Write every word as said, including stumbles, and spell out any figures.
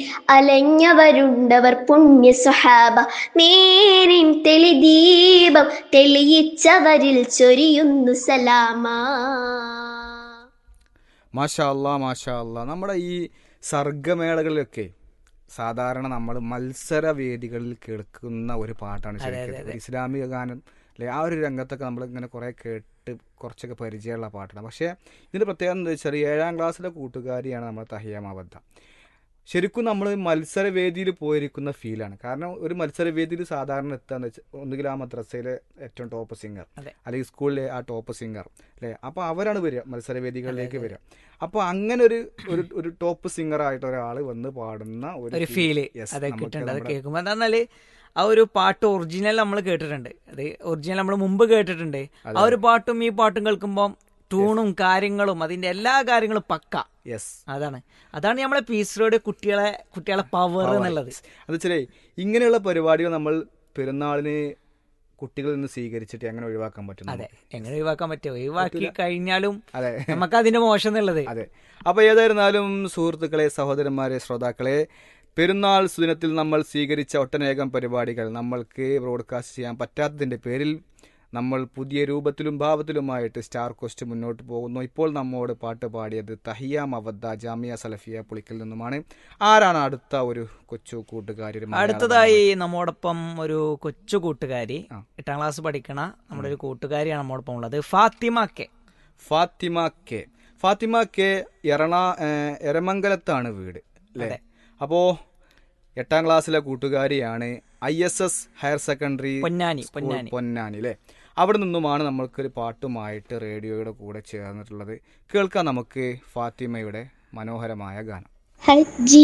അലഞ്ഞവരുണ്ടവർ പുണ്യ സ്വഹാബ. നേരിൻ തെളിദീപം തെളിയിച്ചവരിൽ ചൊരിയുന്നു സലാമാ. മാഷാ അല്ലാ മാഷാ അല്ലാ. നമ്മുടെ ഈ സർഗമേളകളിലൊക്കെ സാധാരണ നമ്മൾ മത്സരവേദികളിൽ കേൾക്കുന്ന ഒരു പാട്ടാണ് ശരിക്കും ഒരു ഇസ്ലാമിക ഗാനം അല്ലെ. ആ ഒരു രംഗത്തൊക്കെ നമ്മൾ ഇങ്ങനെ കുറേ കേട്ട് കുറച്ചൊക്കെ പരിചയമുള്ള പാട്ടാണ്. പക്ഷേ ഇതിൻ്റെ പ്രത്യേകത എന്താ വെച്ചാൽ ഏഴാം ക്ലാസ്സിലെ കൂട്ടുകാരിയാണ് നമ്മൾ തഹിയ മവദ്ദ. ശരിക്കും നമ്മൾ മത്സരവേദിയിൽ പോയിരിക്കുന്ന ഫീലാണ്. കാരണം ഒരു മത്സരവേദിയിൽ സാധാരണ എത്താന്ന് വെച്ചാൽ ഒന്നുകിൽ ആ മദ്രസയിലെ ഏറ്റവും ടോപ്പ് സിംഗർ അല്ലെങ്കിൽ സ്കൂളിലെ ആ ടോപ്പ് സിംഗർ അല്ലേ, അപ്പോൾ അവരാണ് വരിക മത്സരവേദികളിലേക്ക് വരിക. അപ്പോൾ അങ്ങനെ ഒരു ഒരു ടോപ്പ് സിംഗർ ആയിട്ട് ഒരാൾ വന്ന് പാടുന്ന ഒരു ഫീല് കേൾക്കുമ്പോൾ എന്താണെന്നാല് ആ ഒരു പാട്ട് ഒറിജിനൽ നമ്മൾ കേട്ടിട്ടുണ്ട്, അത് ഒറിജിനൽ നമ്മൾ മുമ്പ് കേട്ടിട്ടുണ്ട്. ആ ഒരു പാട്ടും ഈ പാട്ടും കേൾക്കുമ്പോൾ ട്യൂണും കാര്യങ്ങളും അതിന്റെ എല്ലാ കാര്യങ്ങളും പക്ക. യെസ്, അതാണ് അതാണ് നമ്മളെ പീസ് റോഡ് കുട്ടികളെ കുട്ടികളെ പവർ എന്നുള്ളത്. അത് വെച്ചാലേ ഇങ്ങനെയുള്ള പരിപാടികൾ നമ്മൾ പെരുന്നാളിന് കുട്ടികളിൽ നിന്ന് സ്വീകരിച്ചിട്ട് എങ്ങനെ ഒഴിവാക്കാൻ പറ്റും? അതെ, എങ്ങനെ ഒഴിവാക്കാൻ പറ്റുമോ? ഒഴിവാക്കി കഴിഞ്ഞാലും അതെ നമുക്ക് അതിന്റെ മോശം എന്നുള്ളത്. അതെ. അപ്പോൾ ഏതായിരുന്നാലും സുഹൃത്തുക്കളെ, സഹോദരന്മാരെ, ശ്രോതാക്കളെ, പെരുന്നാൾ സുദിനത്തിൽ നമ്മൾ സ്വീകരിച്ച ഒട്ടനേകം പരിപാടികൾ നമ്മൾക്ക് ബ്രോഡ്കാസ്റ്റ് ചെയ്യാൻ പറ്റാത്തതിൻ്റെ പേരിൽ നമ്മൾ പുതിയ രൂപത്തിലും ഭാവത്തിലുമായിട്ട് സ്റ്റാർ കോസ്റ്റ് മുന്നോട്ട് പോകുന്നു. ഇപ്പോൾ നമ്മോട് പാട്ട് പാടിയത് തഹിയ മവദ്ദ ജാമിയ സലഫിയ പുളിക്കൽ നിന്നുമാണ്. ആരാണ് അടുത്ത ഒരു കൊച്ചു കൂട്ടുകാരി? അടുത്തതായി നമ്മോടൊപ്പം ഒരു കൊച്ചു കൂട്ടുകാരി, എട്ടാം ക്ലാസ് പഠിക്കണ നമ്മുടെ ഒരു കൂട്ടുകാരിയാണ് നമ്മോടൊപ്പം ഉള്ളത്. Fathima K. Fathima K Fathima K എറണ എരമംഗലത്താണ് വീട് അല്ലേ? അപ്പോൾ എട്ടാം ക്ലാസ്സിലെ കൂട്ടുകാരിയാണ്. I S S higher secondary Ponnani Ponnani Ponnani അല്ലേ? അവിടെ നിന്നുമാണ് നമ്മൾക്കൊരു പാട്ടുമായിട്ട് റേഡിയോയുടെ കൂടെ ചേർന്നിട്ടുള്ളത്. കേൾക്കാം നമുക്ക് ഫാത്തിമയുടെ മനോഹരമായ ഗാനം.